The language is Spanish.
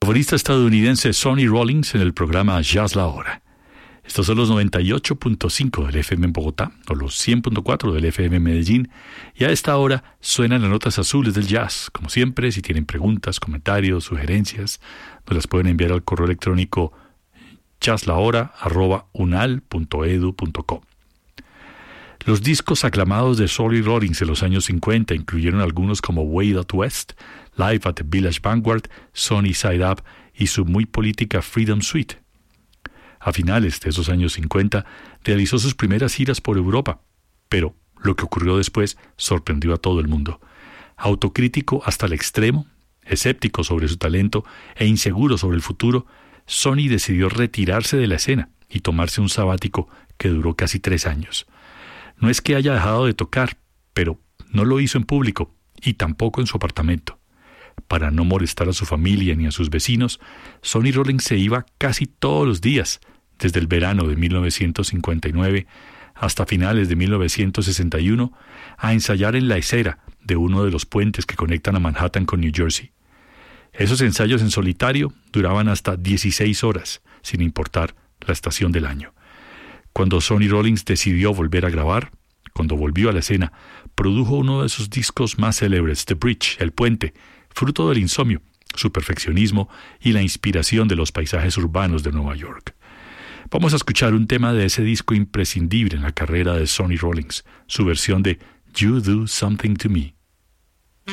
Saxofonista estadounidense Sonny Rollins en el programa Jazz La Hora. Estos son los 98.5 del FM en Bogotá o los 100.4 del FM en Medellín, y a esta hora suenan las notas azules del jazz. Como siempre, si tienen preguntas, comentarios, sugerencias, nos las pueden enviar al correo electrónico jazzlahora@unal.edu.co. Los discos aclamados de Sonny Rollins en los años 50 incluyeron algunos como Way Out West, Live at the Village Vanguard, Sunny Side Up y su muy política Freedom Suite. A finales de esos años 50 realizó sus primeras giras por Europa, pero lo que ocurrió después sorprendió a todo el mundo. Autocrítico hasta el extremo, escéptico sobre su talento e inseguro sobre el futuro, Sonny decidió retirarse de la escena y tomarse un sabático que duró casi 3 años. No es que haya dejado de tocar, pero no lo hizo en público y tampoco en su apartamento. Para no molestar a su familia ni a sus vecinos, Sonny Rollins se iba casi todos los días, desde el verano de 1959 hasta finales de 1961, a ensayar en la acera de uno de los puentes que conectan a Manhattan con New Jersey. Esos ensayos en solitario duraban hasta 16 horas, sin importar la estación del año. Cuando Sonny Rollins decidió volver a grabar, cuando volvió a la escena, produjo uno de sus discos más célebres, The Bridge, El Puente, fruto del insomnio, su perfeccionismo y la inspiración de los paisajes urbanos de Nueva York. Vamos a escuchar un tema de ese disco imprescindible en la carrera de Sonny Rollins, su versión de You Do Something to Me.